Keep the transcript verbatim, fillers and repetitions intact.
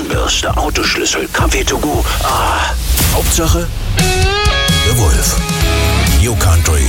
Zahnbürste, Autoschlüssel, Kaffee to go. Ah, Hauptsache, der Wolf. You Country.